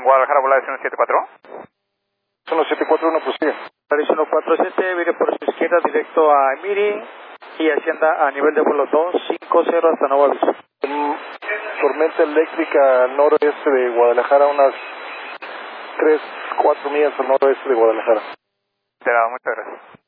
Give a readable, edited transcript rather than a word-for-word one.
Guadalajara, volada 174. 174, prosigue. Paris 147, vire por su izquierda directo a Emiri y ascienda a nivel de vuelo 250 hasta nuevo aviso. Tormenta eléctrica al noroeste de Guadalajara, unas 3-4 millas al noroeste de Guadalajara. Muchas gracias.